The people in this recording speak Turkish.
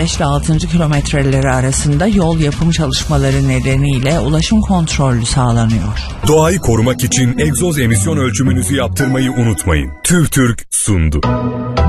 5 ile 6. kilometreleri arasında yol yapım çalışmaları nedeniyle ulaşım kontrollü sağlanıyor. Doğayı korumak için egzoz emisyon ölçümünüzü yaptırmayı unutmayın. TÜVTÜRK sundu.